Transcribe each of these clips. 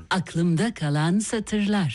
Aklımda kalan satırlar.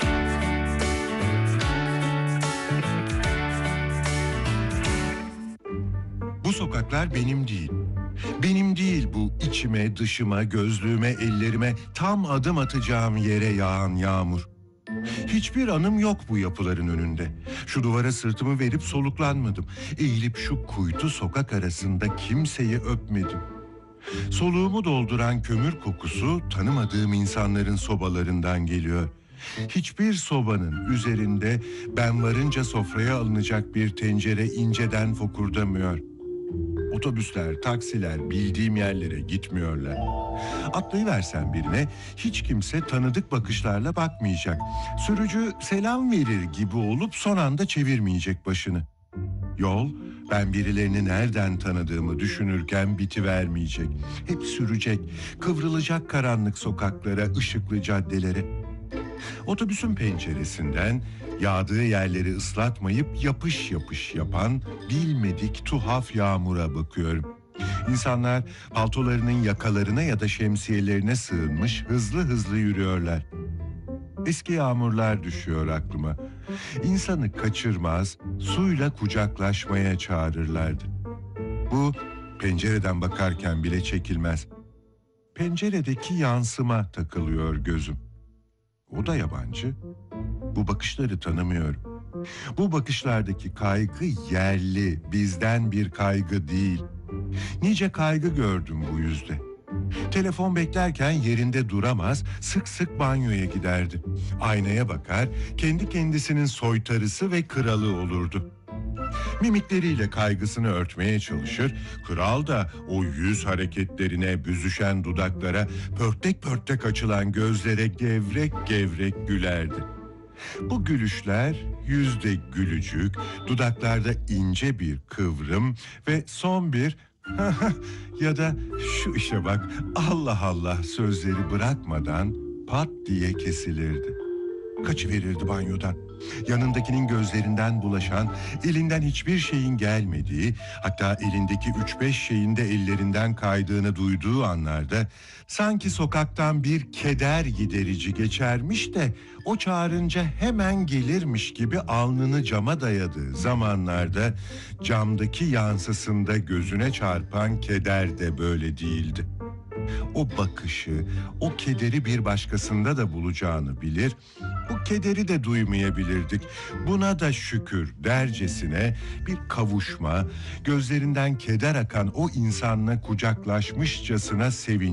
Bu sokaklar benim değil. Benim değil bu içime, dışıma, gözlüğüme, ellerime tam adım atacağım yere yağan yağmur. Hiçbir anım yok bu yapıların önünde. Şu duvara sırtımı verip soluklanmadım. Eğilip şu kuytu sokak arasında kimseyi öpmedim. Soluğumu dolduran kömür kokusu tanımadığım insanların sobalarından geliyor. Hiçbir sobanın üzerinde ben varınca sofraya alınacak bir tencere inceden fokurdamıyor. Otobüsler, taksiler bildiğim yerlere gitmiyorlar. Atlayıversen birine hiç kimse tanıdık bakışlarla bakmayacak. Sürücü selam verir gibi olup son anda çevirmeyecek başını. Yol, ben birilerini nereden tanıdığımı düşünürken bitivermeyecek. Hep sürecek, kıvrılacak karanlık sokaklara, ışıklı caddelere. Otobüsün penceresinden yağdığı yerleri ıslatmayıp yapış yapış yapan bilmedik tuhaf yağmura bakıyorum. İnsanlar paltolarının yakalarına ya da şemsiyelerine sığınmış hızlı hızlı yürüyorlar. Eski yağmurlar düşüyor aklıma. İnsanı kaçırmaz, suyla kucaklaşmaya çağırırlardı. Bu pencereden bakarken bile çekilmez. Penceredeki yansıma takılıyor gözüm. O da yabancı. Bu bakışları tanımıyorum. Bu bakışlardaki kaygı yerli, bizden bir kaygı değil. Nice kaygı gördüm bu yüzde. Telefon beklerken yerinde duramaz, sık sık banyoya giderdi. Aynaya bakar, kendi kendisinin soytarısı ve kralı olurdu. Mimikleriyle kaygısını örtmeye çalışır, kral da o yüz hareketlerine, büzüşen dudaklara, pörtek pörtek açılan gözlere gevrek gevrek gülerdi. Bu gülüşler yüzde gülücük, dudaklarda ince bir kıvrım ve son bir ya da şu işe bak Allah Allah sözleri bırakmadan pat diye kesilirdi. Kaçıverirdi banyodan. Yanındakinin gözlerinden bulaşan, elinden hiçbir şeyin gelmediği, hatta elindeki 3-5 şeyin de ellerinden kaydığını duyduğu anlarda sanki sokaktan bir keder giderici geçermiş de o çağırınca hemen gelirmiş gibi alnını cama dayadığı zamanlarda camdaki yansısında gözüne çarpan keder de böyle değildi. O bakışı, o kederi bir başkasında da bulacağını bilir, bu kederi de duymayabilirdik. Buna da şükür dercesine bir kavuşma, gözlerinden keder akan o insanla kucaklaşmışçasına sevinç.